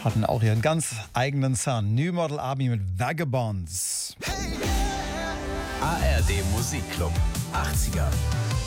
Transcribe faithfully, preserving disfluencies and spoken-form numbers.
hatten auch ihren ganz eigenen Sound. New Model Army mit Vagabonds. A R D Musikclub achtziger.